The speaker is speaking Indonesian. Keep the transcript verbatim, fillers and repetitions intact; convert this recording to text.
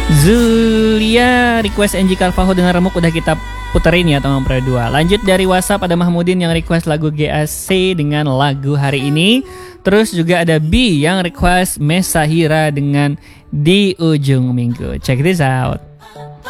Zulia request N G Carvalho dengan remuk udah kita puterin ya teman Pro dua. Lanjut dari WhatsApp ada Mahmudin yang request lagu G A C dengan lagu hari ini. Terus juga ada B yang request Mesahira dengan Di Ujung Minggu. Check this out.